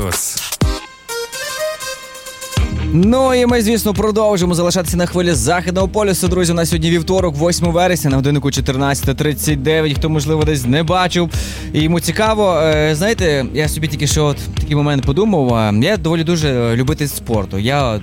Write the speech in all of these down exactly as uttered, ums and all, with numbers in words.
Ну і ми, звісно, продовжимо залишатися на хвилі Західного полюсу. Друзі, у нас сьогодні вівторок, восьмого вересня, на годиннику чотирнадцята тридцять дев'ять. Хто, можливо, десь не бачив і йому цікаво. Знаєте, я собі тільки що от такий момент подумав. Я доволі дуже любитель спорту. Я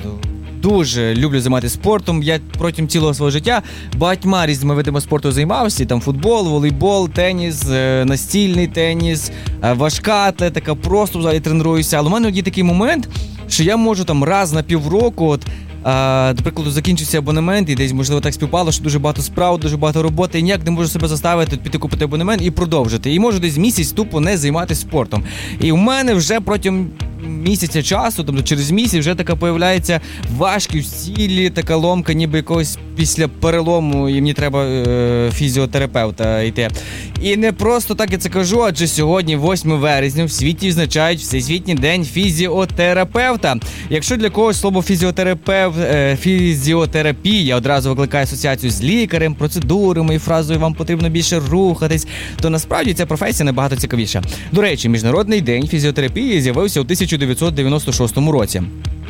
дуже люблю займатися спортом. Я протягом цілого свого життя багатьма різними видами спорту займався. Там футбол, волейбол, теніс, настільний теніс, важка атлетика, просто в залі тренуюся. Але у мене є такий момент, що я можу там раз на півроку, от, а, до прикладу, закінчився абонемент, і десь, можливо, так співпало, що дуже багато справ, дуже багато роботи, і ніяк не можу себе заставити піти купити абонемент і продовжити. І можу десь місяць тупо не займатися спортом. І в мене вже протягом місяця часу, тобто через місяць вже така появляється важкість в тілі, така ломка, ніби якогось після перелому, і мені треба е, фізіотерапевта йти. І не просто так я це кажу, адже сьогодні, восьмого вересня, в світі відзначають Всесвітній день фізіотерапевта. Якщо для когось слово фізіотерапевт, е, фізіотерапія одразу викликає асоціацію з лікарем, процедурами і фразою «вам потрібно більше рухатись», то насправді ця професія набагато цікавіша. До речі, Міжнародний день фізіотерапії з'явився у тисяча дев'ятсот дев'яносто шостому році.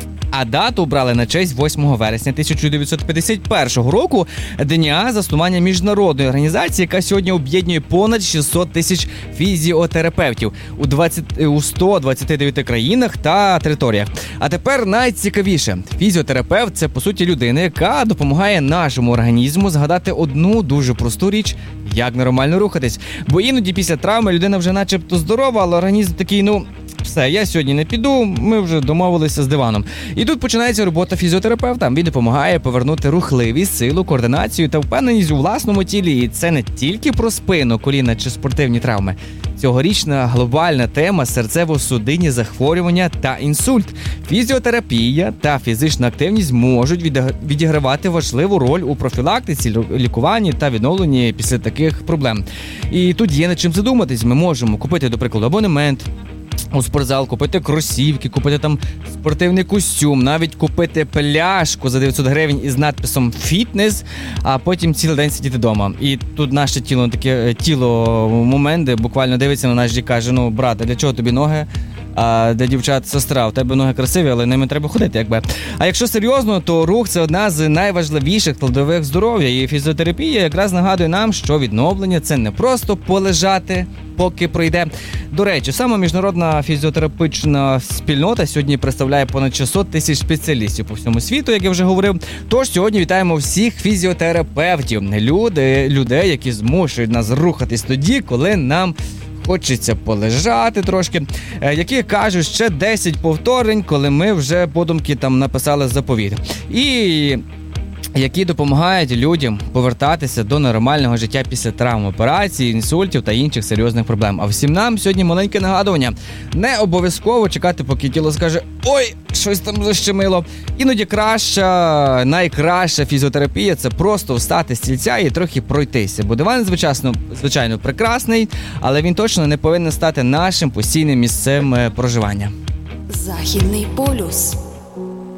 А дату обрали на честь восьмого вересня тисяча дев'ятсот п'ятдесят першого року, дня заснування міжнародної організації, яка сьогодні об'єднує понад шістсот тисяч фізіотерапевтів у, двадцять, у ста двадцяти дев'яти країнах та територіях. А тепер найцікавіше. Фізіотерапевт – це, по суті, людина, яка допомагає нашому організму згадати одну дуже просту річ – як нормально рухатись. Бо іноді після травми людина вже начебто здорова, але організм такий, ну... все, я сьогодні не піду, ми вже домовилися з диваном. І тут починається робота фізіотерапевта. Він допомагає повернути рухливість, силу, координацію та впевненість у власному тілі. І це не тільки про спину, коліна чи спортивні травми. Цьогорічна глобальна тема – серцево-судинні захворювання та інсульт. Фізіотерапія та фізична активність можуть відігравати важливу роль у профілактиці, лікуванні та відновленні після таких проблем. І тут є над чим задуматись. Ми можемо купити, до прикладу, абонемент у спортзал, купити кросівки, купити там спортивний костюм, навіть купити пляшку за дев'ятсот гривень із надписом «Фітнес», а потім цілий день сидіти вдома. І тут наше тіло, таке тіло в моменти буквально дивиться на нас і каже: ну, брате, для чого тобі ноги? А для дівчат сестра, у тебе ноги красиві, але ними треба ходити, якби. А якщо серйозно, то рух – це одна з найважливіших складових здоров'я. І фізіотерапія якраз нагадує нам, що відновлення – це не просто полежати, поки пройде. До речі, сама міжнародна фізіотерапевтична спільнота сьогодні представляє понад шістсот тисяч спеціалістів по всьому світу, як я вже говорив. Тож сьогодні вітаємо всіх фізіотерапевтів, люди, людей, які змушують нас рухатись тоді, коли нам хочеться полежати трошки, які кажуть ще десять повторень, коли ми вже подумки там написали заповіт. І які допомагають людям повертатися до нормального життя після травм, операцій, інсультів та інших серйозних проблем. А всім нам сьогодні маленьке нагадування. Не обов'язково чекати, поки тіло скаже: ой, щось там защемило. Іноді краща, найкраща фізіотерапія – це просто встати з стільця і трохи пройтися. Бо диван, звичайно, звичайно, прекрасний, але він точно не повинен стати нашим постійним місцем проживання. Західний полюс.